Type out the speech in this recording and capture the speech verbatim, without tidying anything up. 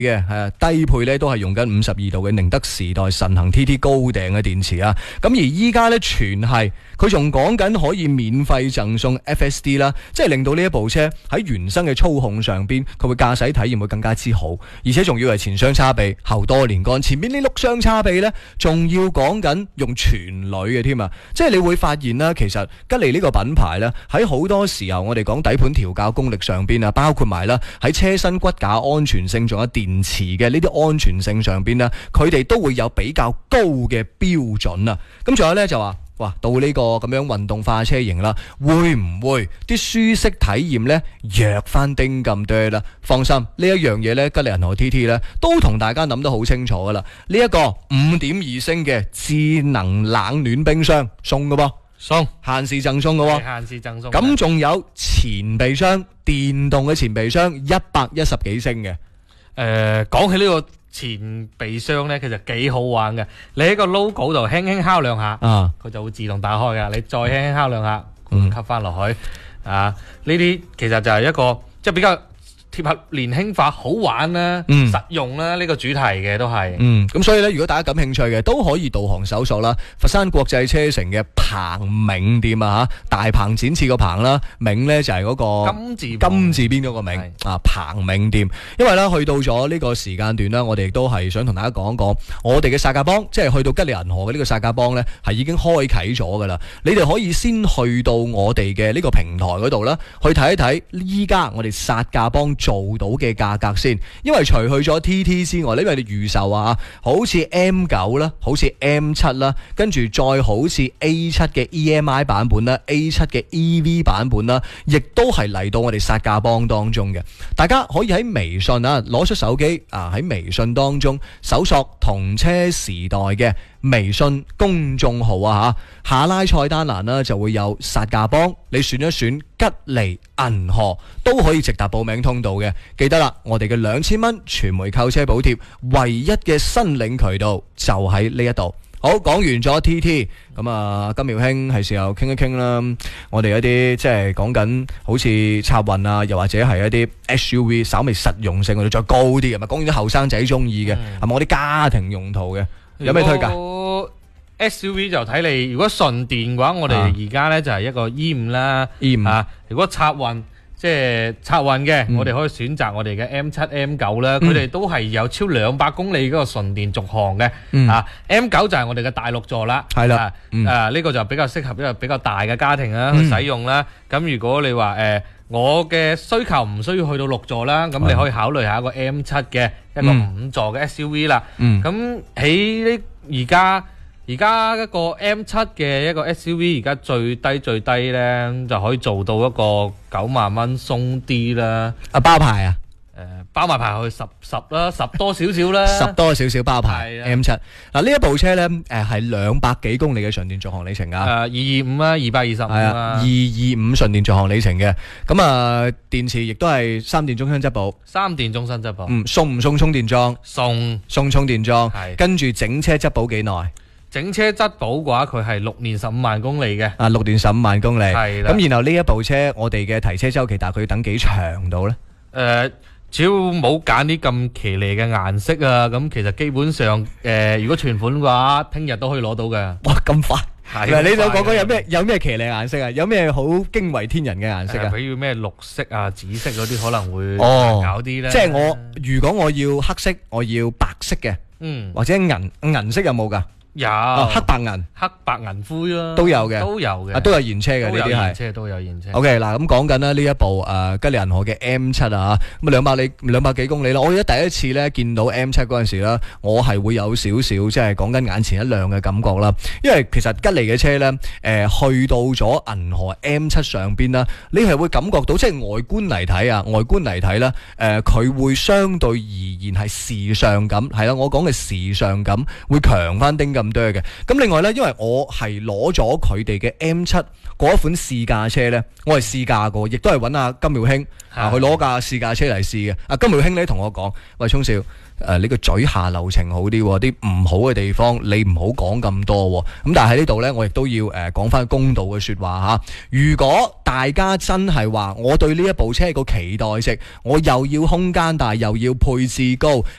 嘅係低配咧都係用緊五十二度嘅寧德時代神行 T T 高頂嘅電池啊，咁而依家咧全係佢仲講緊可以免費贈送 F S D 啦，即係令到呢一部車喺原生嘅操控上邊，佢會駕駛體驗會更加之好，而且仲要係前雙叉臂後多連桿，前邊呢碌雙叉臂咧仲要講緊用全鋁嘅添啊，即係你會發現啦，其實吉利呢個品牌咧喺好多時候我哋講底盤調校功力上邊啊，包括埋啦喺車身骨架安全性仲有電電池嘅呢啲安全性上邊呢，佢哋都會有比較高嘅標準啊！咁仲有呢，就話，哇，到呢個咁樣運動化車型啦，會唔會啲舒適體驗呢弱翻丁咁多啦？放心，呢一樣嘢呢，吉利銀河 T T 呢都同大家諗得好清楚噶啦。呢、這、一個五點二升嘅智能冷暖冰箱送噶噃，送限時贈送噶喎， 限時贈送。 咁仲有前備箱，電動嘅前備箱一百一十幾升嘅。 誒，講起呢個前備箱咧，其實幾好玩嘅。你喺個 logo 度輕輕敲兩下，啊，佢就會自動打開噶。你再輕輕敲兩下，佢會吸翻落去。啊，呢啲其實就係一個即係比較貼合年輕化、好玩啦、嗯、實用啦呢個主題嘅都係。嗯， 咁所以咧，如果大家感興趣嘅，都可以導航搜索啦。佛山國際車城嘅鵬銘店啊，嚇，大鵬展翅個鵬啦，銘咧就係嗰個金字金字邊嗰個銘啊，鵬銘店。因為咧去到咗呢個時間段啦，我哋亦都係想同大家講一講，我哋嘅薩價幫，即係去到吉利銀河嘅呢個薩價幫咧，係已經開啓咗噶啦。你哋可以先去到我哋嘅呢個平台嗰度啦，去睇一睇依家我哋薩價幫做到嘅價格先，因為除去咗 T T 之外，因為你預售啊，好似 M 九 啦，好似 M 七 啦，跟住再好似 A 七 嘅 E M I 版本啦 ，A 七 嘅 E V 版本啦，亦都係嚟到我哋薩價幫當中嘅。大家可以喺微信啊，攞出手機啊，喺微信當中搜索同車時代嘅微信公眾號啊，吓，下拉菜單欄啦就會有薩價幫，你選一選吉利銀河都可以直達報名通道嘅。記得啦，我哋嘅兩千蚊傳媒購車補貼唯一嘅申領渠道就喺呢一度。好，講完咗 T T， 咁啊，金苗兄係時候傾一傾啦。我哋一啲即係講緊好似插運啊，又或者係一啲 S U V 稍微實用性，我哋再高啲嘅，咪講完啲後生仔中意嘅，係咪我啲家庭用途嘅？有咩推介 ？S U V 就睇你，如果純電嘅話，我哋而家咧就係一個 E 五 啦 ，E 五啊。如果插運，即係插運嘅，嗯、我哋可以選擇我哋嘅 M 七、M 九 啦，佢哋都係有超兩百公里嗰個純電續航嘅。嗯、啊 M 九 就係我哋嘅大六座啦，係啦，啊呢、嗯啊這個就比較適合一個比較大嘅家庭啦去使用啦。咁、嗯、如果你話誒、呃、我嘅需求唔需要去到六座啦，咁你可以考慮下一個 M 七 嘅一個五座嘅 S U V 啦。咁喺呢而家。而家一個 M 七 嘅一個 S U V， 而家最低最低咧就可以做到一個九萬蚊鬆啲啦。啊包牌啊？ 誒、呃、包埋牌去十十啦，十多少少啦， 十多少少包牌。M 七嗱呢一部車咧誒係兩百幾公里嘅純電續航里程啊。誒二二五啊，二百二十五啊， 二二五純電續航里程嘅。咁啊電池亦都係三電終身質保。 三電終身質保。 嗯，送唔送充電樁？ 送送充電樁。係。跟住整車質保幾耐？ 整車質保嘅話，佢係六年十五萬公里嘅。 啊，六年十五萬公里。 係啦。 咁然後呢一部車，我哋嘅提車周期大概要等幾長到咧？誒、 呃，只要冇揀啲咁騎呢嘅顏色啊，咁其實基本上誒、呃，如果存款嘅話，聽日都可以攞到嘅。 哇，咁快！係。你想講講有咩有咩騎呢顏色啊？有咩好驚為天人嘅顏色啊？ 比如咩綠色啊、紫色嗰啲可能會哦搞啲咧。 即係我如果我要黑色，我要白色嘅， 嗯， 或者銀銀色有冇㗎？ 有、 哦、黑白銀黑白銀灰咯， 都有嘅， 都有嘅， 啊都有現車嘅呢啲係， 車都有現車。 OK 嗱，咁講緊啦呢一部誒、呃、吉利銀河嘅 M 七啊，咁兩百里兩百幾公里啦。我記得第一次咧見到 M 七嗰陣時咧，我係會有少少即係講緊眼前一亮嘅感覺啦。因為其實吉利嘅車咧，誒、呃、去到咗銀河 M 七上邊啦，你係會感覺到即係外觀嚟睇啊，外觀嚟睇咧，誒、呃、佢會相對而言係時尚感，係啦，我講嘅時尚感會強翻丁咁咁多嘅。咁另外咧，因為我係攞咗佢哋嘅 M 七嗰一款試駕車咧，我係試駕過，亦都係揾阿金妙興啊去攞架試駕車嚟試嘅。阿金妙興咧同我講：喂，聰少。誒，你個嘴下流程好啲，啲唔好嘅地方你唔好講咁多。咁但係喺呢度呢，我亦都要誒講翻公道嘅說話吓。如果大家真係話我對呢一部車個期待值，我又要空間大，又要配置高，